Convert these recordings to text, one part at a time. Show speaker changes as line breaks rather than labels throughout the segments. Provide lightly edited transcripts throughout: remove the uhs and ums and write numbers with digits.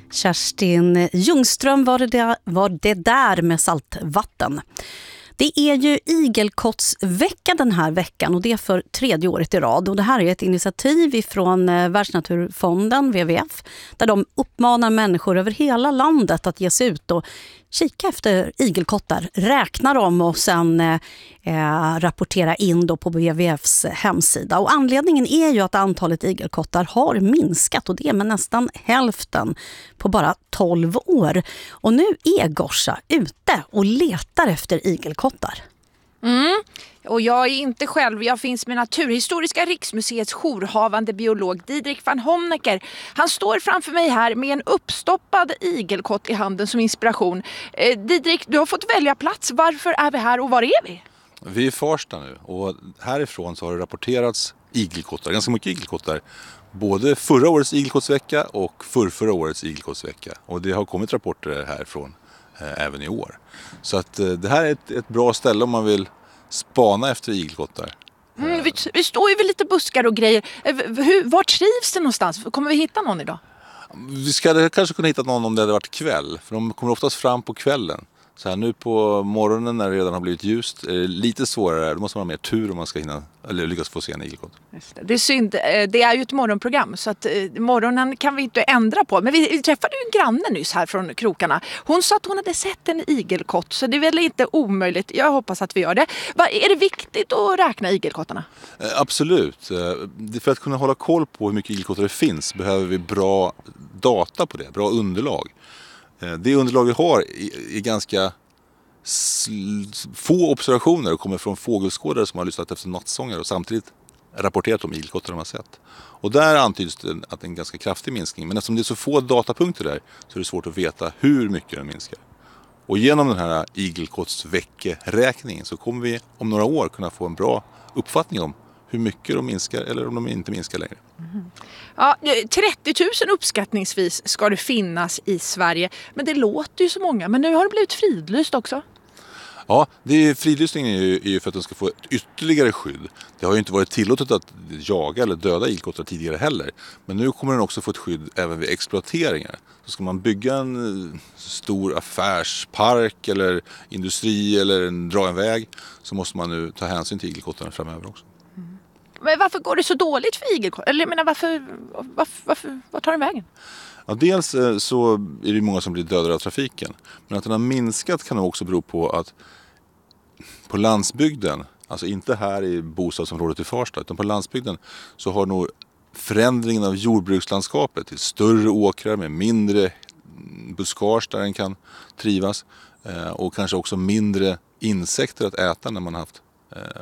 Kerstin Ljungström var det där med saltvatten. Det är ju igelkottsvecka den här veckan och det är för 3:e året i rad. Och det här är ett initiativ från Världsnaturfonden, WWF, där de uppmanar människor över hela landet att ge sig ut och kika efter igelkottar, räkna dem och sen rapportera in då på WWFs hemsida. Och anledningen är ju att antalet igelkottar har minskat och det är med nästan hälften på bara 12 år. Och nu är Gorsa ute och letar efter igelkottar.
Och jag är inte själv, jag finns med Naturhistoriska riksmuseets jourhavande biolog Didrik van Honnecker. Han står framför mig här med en uppstoppad igelkott i handen som inspiration. Didrik, du har fått välja plats. Varför är vi här och var är vi?
Vi är i Farsta nu och härifrån så har det rapporterats igelkottar, ganska mycket igelkottar. Både förra årets igelkottsvecka och förra årets igelkottsvecka. Och det har kommit rapporter härifrån även i år. Så att det här är ett bra ställe om man vill spana efter igelkottar.
Vi står ju vid lite buskar och grejer. Var trivs det någonstans? Kommer vi hitta någon idag?
Vi ska kanske kunna hitta någon om det hade varit kväll. För de kommer oftast fram på kvällen. Så här nu på morgonen när det redan har blivit ljust är det lite svårare. Då måste man ha mer tur om man ska hinna eller lyckas få se en igelkott.
Det är synd. Det är ju ett morgonprogram så att morgonen kan vi inte ändra på. Men vi träffade ju en granne nyss här från krokarna. Hon sa att hon hade sett en igelkott så det är väl inte omöjligt. Jag hoppas att vi gör det. Är det viktigt att räkna igelkottarna?
Absolut. För att kunna hålla koll på hur mycket igelkottar det finns behöver vi bra data på det, bra underlag. Det underlag vi har är ganska få observationer och kommer från fågelskådare som har lyssnat efter nattsånger och samtidigt rapporterat om igelkottar de har sett. Och där antyds det att det är en ganska kraftig minskning, men eftersom det är så få datapunkter där så är det svårt att veta hur mycket den minskar. Och genom den här igelkottsveckeräkningen så kommer vi om några år kunna få en bra uppfattning om hur mycket de minskar eller om de inte minskar längre.
Ja, 30 000 uppskattningsvis ska det finnas i Sverige. Men det låter ju så många. Men nu har det blivit fridlyst också.
Ja, fridlysningen är ju för att de ska få ett ytterligare skydd. Det har ju inte varit tillåtet att jaga eller döda igelkottar tidigare heller. Men nu kommer den också få ett skydd även vid exploateringar. Så ska man bygga en stor affärspark eller industri eller dra en väg så måste man nu ta hänsyn till igelkottarna framöver också.
Men varför går det så dåligt för igelkottar? Eller jag menar, vad tar den vägen?
Ja, dels så är det många som blir dödade av trafiken. Men att den har minskat kan också bero på att på landsbygden, alltså inte här i bostadsområdet i Farsta, utan på landsbygden så har nog förändringen av jordbrukslandskapet till större åkrar med mindre buskage där den kan trivas och kanske också mindre insekter att äta när man har haft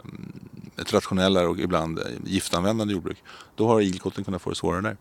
ett rationellare och ibland giftanvändande jordbruk. Då har igelkotten kunnat få det svårare där.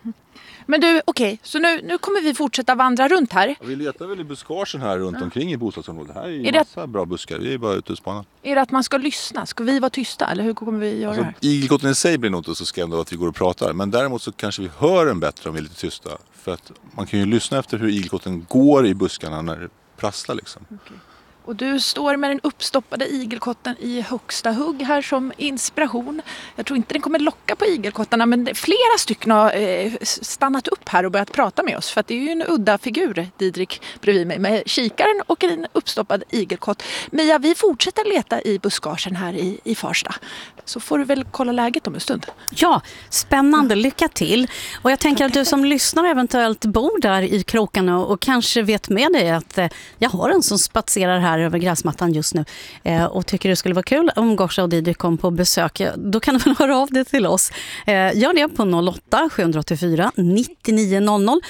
Men du, okej, så nu kommer vi fortsätta vandra runt här.
Vi letar väl i buskagen här runt omkring i bostadsområdet. Här är ju massa bra buskar, vi är bara ute och spanar.
Är det att man ska lyssna? Ska vi vara tysta eller hur kommer vi göra det här?
Igelkotten i sig blir nog inte så skrämda av att vi går och pratar. Men däremot så kanske vi hör en bättre om vi är lite tysta. För att man kan ju lyssna efter hur igelkotten går i buskarna när det prasslar liksom.
Okay. Och du står med den uppstoppade igelkotten i högsta hugg här som inspiration. Jag tror inte den kommer locka på igelkottarna, men flera stycken har stannat upp här och börjat prata med oss. För att det är ju en udda figur, Didrik, bredvid mig med kikaren och en uppstoppad igelkott. Mia, vi fortsätter leta i buskagen här i Farsta. Så får du väl kolla läget om en stund.
Ja, spännande. Lycka till. Och jag tänker att du som lyssnar eventuellt bor där i krokarna och kanske vet med dig att jag har en som spatserar här över gräsmattan just nu och tycker det skulle vara kul om Gorsa och Didrik kom på besök. Då kan du väl höra av det till oss. Gör det på 08-784 9900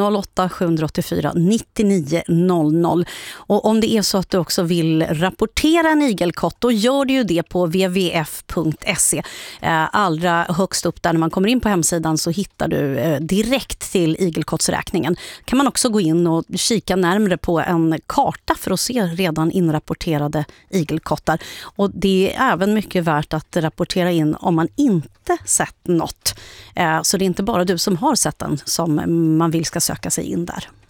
08-784 9900. Och om det är så att du också vill rapportera en igelkott, då gör du ju det på wwf.se. Allra högst upp där när man kommer in på hemsidan så hittar du direkt till igelkottsräkningen. Kan man också gå in och kika närmare på en karta för att se redan inrapporterade igelkottar. Och det är även mycket värt att rapportera in om man inte sett något. Så det är inte bara du som har sett den som man vill ska söka sig in där.